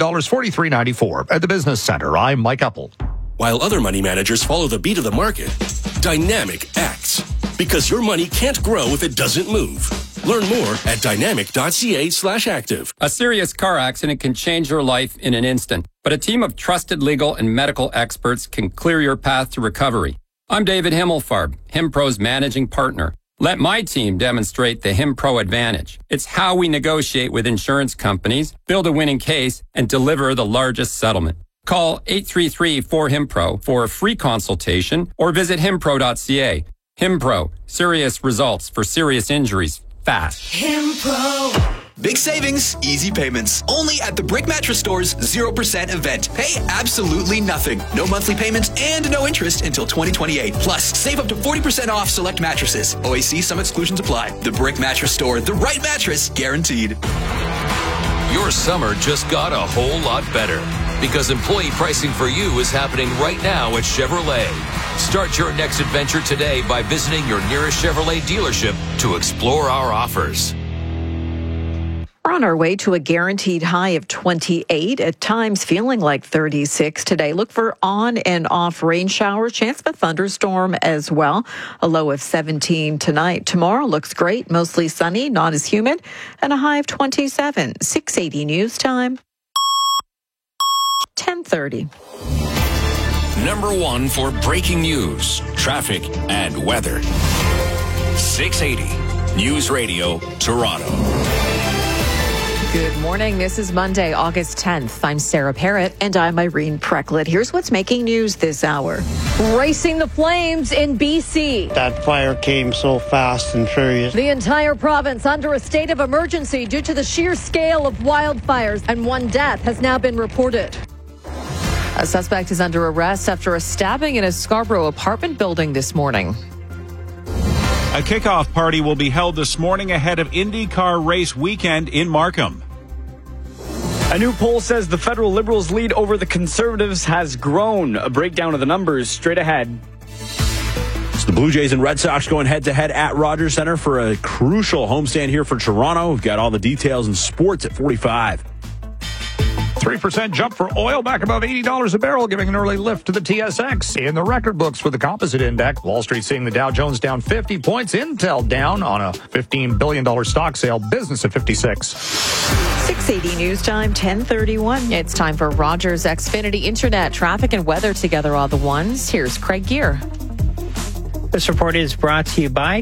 43.94. At the Business Center, I'm Mike Apple. While other money managers follow the beat of the market, Dynamic acts. Because your money can't grow if it doesn't move. Learn more at dynamic.ca/active. A serious car accident can change your life in an instant, but a team of trusted legal and medical experts can clear your path to recovery. I'm David Himmelfarb, HimPro's managing partner. Let my team demonstrate the HimPro advantage. It's how we negotiate with insurance companies, build a winning case, and deliver the largest settlement. Call 833-4HIMPRO for a free consultation or visit himpro.ca. HimPro, serious results for serious injuries, fast. HimPro. Big savings, easy payments. Only at the Brick Mattress Store's 0% event. Pay absolutely nothing. No monthly payments and no interest until 2028. Plus, save up to 40% off select mattresses. OAC, some exclusions apply. The Brick Mattress Store, the right mattress guaranteed. Your summer just got a whole lot better because employee pricing for you is happening right now at Chevrolet. Start your next adventure today by visiting your nearest Chevrolet dealership to explore our offers. We're on our way to a guaranteed high of 28, at times feeling like 36 today. Look for on and off rain showers, chance of a thunderstorm as well. A low of 17 tonight. Tomorrow looks great, mostly sunny, not as humid, and a high of 27. 680 News Time. 10:30. Number one for breaking news, traffic, and weather. 680 News Radio, Toronto. Good morning. This is Monday, August 10th. I'm Sarah Parrott. And I'm Irene Precklett. Here's what's making news this hour. Racing the flames in BC. That fire came so fast and furious. The entire province under a state of emergency due to the sheer scale of wildfires, and one death has now been reported. A suspect is under arrest after a stabbing in a Scarborough apartment building this morning. A kickoff party will be held this morning ahead of IndyCar race weekend in Markham. A new poll says the federal Liberals' lead over the Conservatives has grown. A breakdown of the numbers straight ahead. So the Blue Jays and Red Sox going head-to-head at Rogers Centre for a crucial homestand here for Toronto. We've got all the details in sports at 45. 3% jump for oil, back above $80 a barrel, giving an early lift to the TSX. In the record books for the composite index, Wall Street seeing the Dow Jones down 50 points, Intel down on a $15 billion stock sale, business at 56. 680 News Time, 10:31. It's time for Rogers Xfinity Internet. Traffic and weather together all the ones. Here's Craig Gear. This report is brought to you by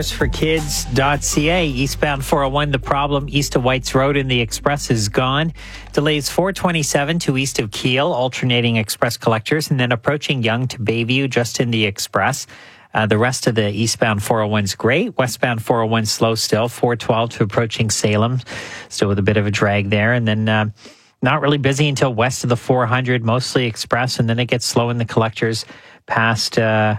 carsforkids.ca. Eastbound 401, the problem east of Whites Road in the Express is gone. Delays 427 to east of Kiel, alternating Express collectors, and then approaching Yonge to Bayview just in the Express. The rest of the eastbound 401 is great. Westbound 401 slow still, 412 to approaching Salem, still with a bit of a drag there. And then not really busy until west of the 400, mostly Express, and then it gets slow in the collectors past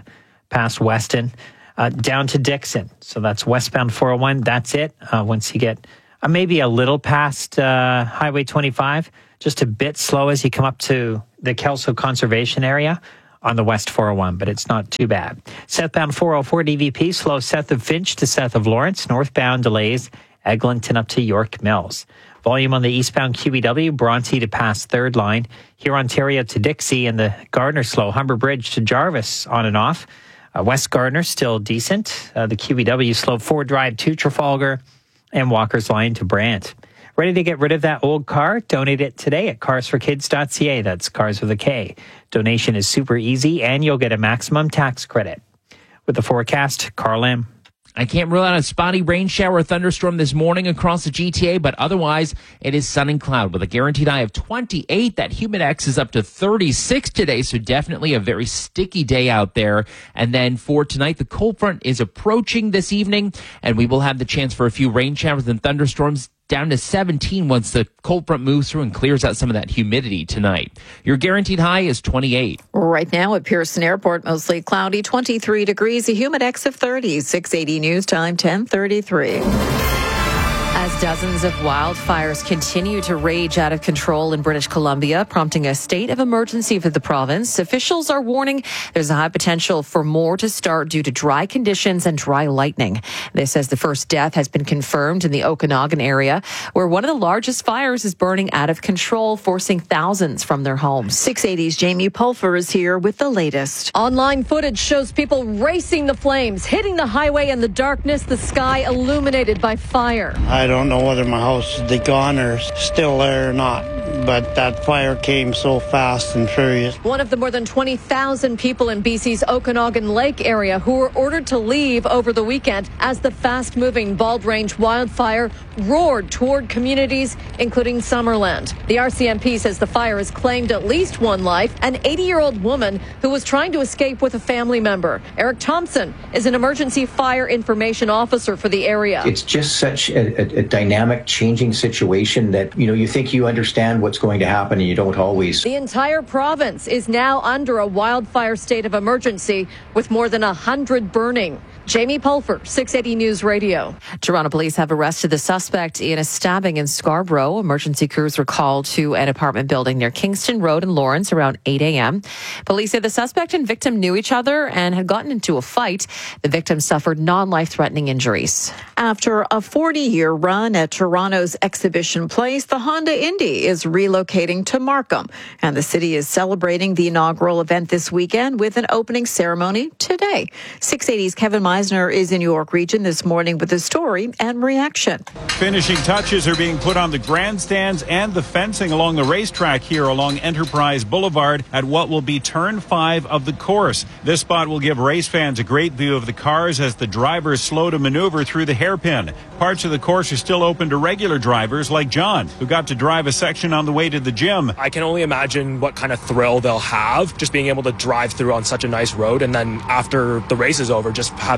Weston, down to Dixon. So that's westbound 401. That's it. Once you get maybe a little past Highway 25, just a bit slow as you come up to the Kelso Conservation Area on the West 401, but it's not too bad. Southbound 404 DVP, slow south of Finch to south of Lawrence. Northbound delays, Eglinton up to York Mills. Volume on the eastbound QEW, Bronte to past Third Line. Here, Ontario to Dixie, and the Gardner slow, Humber Bridge to Jarvis on and off. West Gardner still decent. The QEW slow, Ford Drive to Trafalgar, and Walker's Line to Brant. Ready to get rid of that old car? Donate it today at carsforkids.ca. That's cars with a K. Donation is super easy, and you'll get a maximum tax credit. With the forecast, Carl Lam. I can't rule out a spotty rain shower or thunderstorm this morning across the GTA, but otherwise it is sun and cloud with a guaranteed high of 28. That Humidex is up to 36 today, so definitely a very sticky day out there. And then for tonight, the cold front is approaching this evening, and we will have the chance for a few rain showers and thunderstorms down to 17 once the cold front moves through and clears out some of that humidity tonight. Your guaranteed high is 28. Right now at Pearson Airport, mostly cloudy, 23 degrees, a Humidex of 30. 680 News Time, 10:33. As dozens of wildfires continue to rage out of control in British Columbia, prompting a state of emergency for the province, officials are warning there's a high potential for more to start due to dry conditions and dry lightning. This as the first death has been confirmed in the Okanagan area, where one of the largest fires is burning out of control, forcing thousands from their homes. 680's Jamie Pulfer is here with the latest. Online footage shows people racing the flames, hitting the highway in the darkness, the sky illuminated by fire. I don't know whether my house is gone or still there or not, but that fire came so fast and furious. One of the more than 20,000 people in BC's Okanagan Lake area who were ordered to leave over the weekend as the fast-moving Bald Range wildfire roared toward communities, including Summerland. The RCMP says the fire has claimed at least one life, an 80-year-old woman who was trying to escape with a family member. Eric Thompson is an emergency fire information officer for the area. It's just such a dynamic, changing situation that, you think you understand what's going to happen and you don't always. The entire province is now under a wildfire state of emergency with more than 100 burning. Jamie Pulfer, 680 News Radio. Toronto police have arrested the suspect in a stabbing in Scarborough. Emergency crews were called to an apartment building near Kingston Road in Lawrence around 8 a.m. Police say the suspect and victim knew each other and had gotten into a fight. The victim suffered non-life-threatening injuries. After a 40-year run at Toronto's Exhibition Place, the Honda Indy is relocating to Markham, and the city is celebrating the inaugural event this weekend with an opening ceremony today. 680's Kevin Meisner is in York Region this morning with the story and reaction. Finishing touches are being put on the grandstands and the fencing along the racetrack here along Enterprise Boulevard at what will be turn 5 of the course. This spot will give race fans a great view of the cars as the drivers slow to maneuver through the hairpin. Parts of the course are still open to regular drivers like John, who got to drive a section on the way to the gym. I can only imagine what kind of thrill they'll have just being able to drive through on such a nice road, and then after the race is over, just having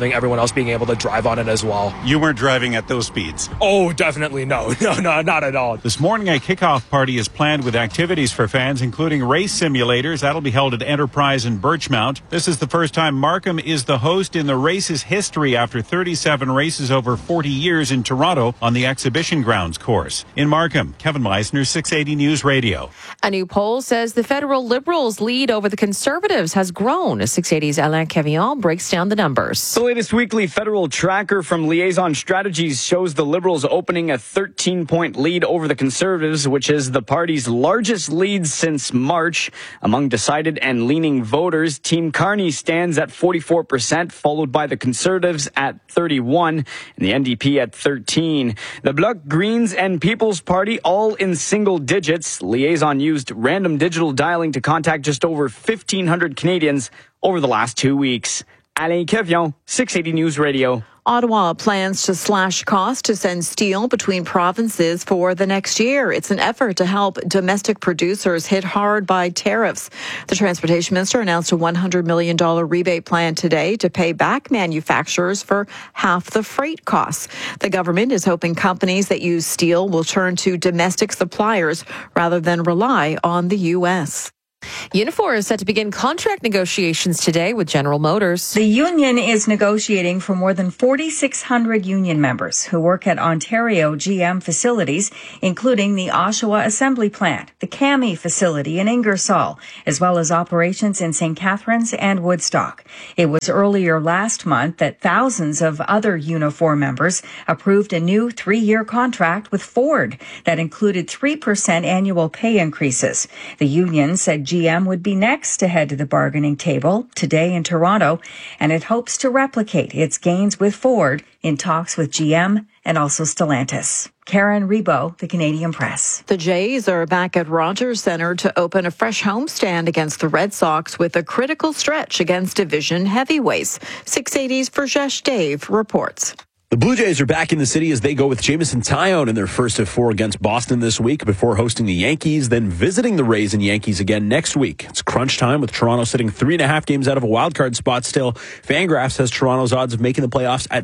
having everyone else being able to drive on it as well. You weren't driving at those speeds? Oh, definitely no, not at all. This morning, a kickoff party is planned with activities for fans, including race simulators. That'll be held at Enterprise in Birchmount. This is the first time Markham is the host in the race's history after 37 races over 40 years in Toronto on the Exhibition Grounds course. In Markham, Kevin Meisner, 680 News Radio. A new poll says the federal Liberals' lead over the Conservatives has grown. 680's Alain Cavillon breaks down the numbers. The latest weekly federal tracker from Liaison Strategies shows the Liberals opening a 13-point lead over the Conservatives, which is the party's largest lead since March. Among decided and leaning voters, Team Carney stands at 44%, followed by the Conservatives at 31% and the NDP at 13%. The Bloc, Greens, and People's Party all in single digits. Liaison used random digital dialing to contact just over 1,500 Canadians over the last 2 weeks. Alain Cavillon, 680 News Radio. Ottawa plans to slash costs to send steel between provinces for the next year. It's an effort to help domestic producers hit hard by tariffs. The Transportation Minister announced a $100 million rebate plan today to pay back manufacturers for half the freight costs. The government is hoping companies that use steel will turn to domestic suppliers rather than rely on the U.S. Unifor is set to begin contract negotiations today with General Motors. The union is negotiating for more than 4,600 union members who work at Ontario GM facilities, including the Oshawa Assembly Plant, the CAMI facility in Ingersoll, as well as operations in St. Catharines and Woodstock. It was earlier last month that thousands of other Unifor members approved a new 3-year contract with Ford that included 3% annual pay increases. The union said GM would be next to head to the bargaining table today in Toronto, and it hopes to replicate its gains with Ford in talks with GM and also Stellantis. Karen Rebo, the Canadian Press. The Jays are back at Rogers Centre to open a fresh homestand against the Red Sox with a critical stretch against division heavyweights. 680's Verjesh Dave reports. The Blue Jays are back in the city as they go with Jameson Taillon in their first of 4 against Boston this week before hosting the Yankees, then visiting the Rays and Yankees again next week. It's crunch time with Toronto sitting 3.5 games out of a wildcard spot still. Fangraphs has Toronto's odds of making the playoffs at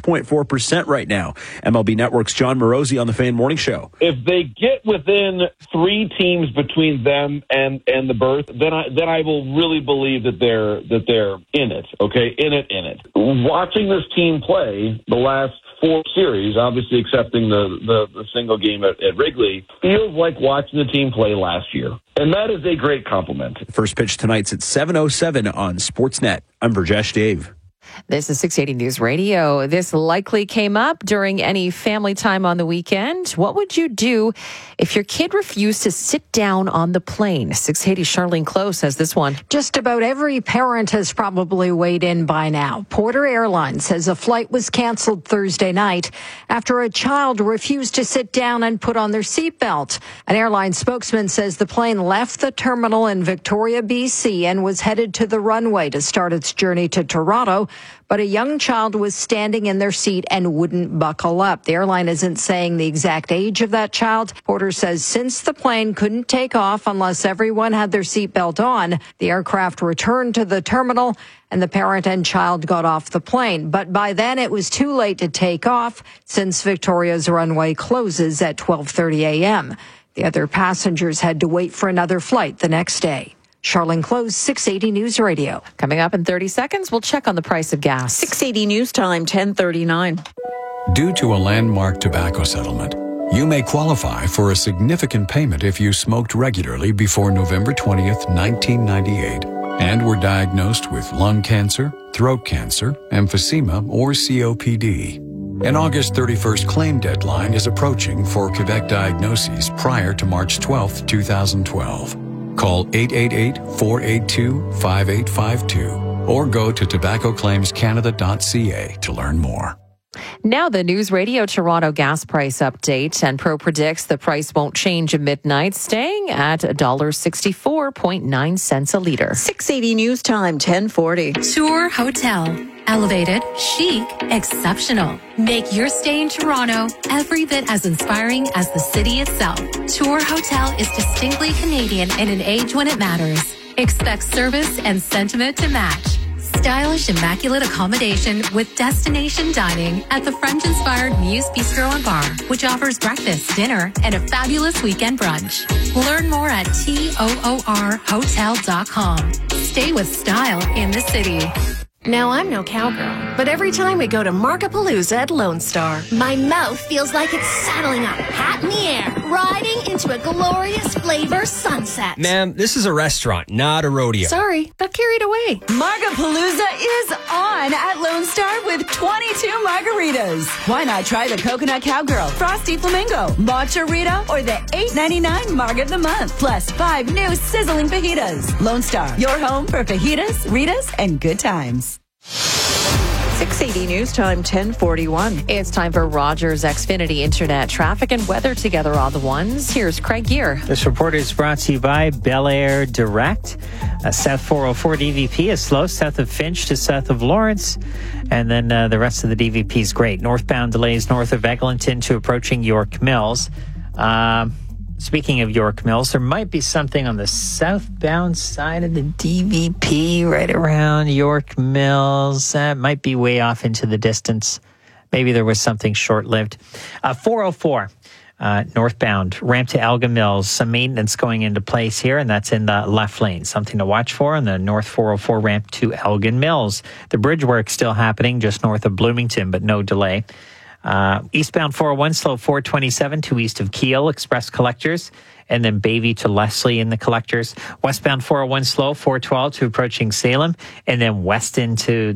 6.4% right now. MLB Network's John Morosi on the Fan Morning Show. If they get within 3 teams between them and the berth, then I will really believe that they're in it. Okay, in it. Watching this team play the last 4 series, obviously excepting the single game at Wrigley, feels like watching the team play last year. And that is a great compliment. First pitch tonight's at 7:07 on Sportsnet. I'm Verjesh Dave. This is 680 News Radio. This likely came up during any family time on the weekend. What would you do if your kid refused to sit down on the plane? 680 Charlene Close has this one. Just about every parent has probably weighed in by now. Porter Airlines says a flight was canceled Thursday night after a child refused to sit down and put on their seatbelt. An airline spokesman says the plane left the terminal in Victoria, BC, and was headed to the runway to start its journey to Toronto. But a young child was standing in their seat and wouldn't buckle up. The airline isn't saying the exact age of that child. Porter says since the plane couldn't take off unless everyone had their seatbelt on, the aircraft returned to the terminal and the parent and child got off the plane. But by then it was too late to take off since Victoria's runway closes at 12:30 a.m. The other passengers had to wait for another flight the next day. Charlene Close, 680 News Radio. Coming up in 30 seconds, we'll check on the price of gas. 680 News Time, 10:39. Due to a landmark tobacco settlement, you may qualify for a significant payment if you smoked regularly before November 20th, 1998, and were diagnosed with lung cancer, throat cancer, emphysema, or COPD. An August 31st claim deadline is approaching for Quebec diagnoses prior to March 12th, 2012. Call 888-482-5852 or go to tobaccoclaimscanada.ca to learn more. Now the News Radio Toronto gas price update. Enpro predicts the price won't change at midnight, staying at $1.64.9 a liter. 680 News Time, 1040. Tour Hotel. Elevated, chic, exceptional. Make your stay in Toronto every bit as inspiring as the city itself. Tour Hotel is distinctly Canadian in an age when it matters. Expect service and sentiment to match. Stylish, immaculate accommodation with destination dining at the French-inspired Muse Bistro and Bar, which offers breakfast, dinner, and a fabulous weekend brunch. Learn more at TOORhotel.com. Stay with style in the city. Now, I'm no cowgirl, but every time we go to Markapalooza at Lone Star, my mouth feels like it's saddling up, hat in the air, riding into a glorious flavor sunset. Ma'am, this is a restaurant, not a rodeo. Sorry, got carried away. Markapalooza is on at Lone Star with 22 margaritas. Why not try the Coconut Cowgirl, Frosty Flamingo, Matcha Rita, or the $8.99 Marg of the Month, plus 5 new sizzling fajitas. Lone Star, your home for fajitas, Ritas, and good times. 680 News Time, 10:41. It's time for Rogers Xfinity Internet traffic and weather together on the ones. Here's Craig Gear. This report is brought to you by Bel Air Direct. South 404 DVP is slow, south of Finch to south of Lawrence. And then the rest of the DVP is great. Northbound delays north of Eglinton to approaching York Mills. Speaking of York Mills, there might be something on the southbound side of the DVP right around York Mills. That might be way off into the distance. Maybe there was something short-lived. 404 northbound, ramp to Elgin Mills. Some maintenance going into place here, and that's in the left lane. Something to watch for on the North 404 ramp to Elgin Mills. The bridge work still happening just north of Bloomington, but no delay. Eastbound 401, slow 427 to east of Kiel, express collectors, and then Bayview to Leslie in the collectors. Westbound 401, slow 412 to approaching Salem, and then west into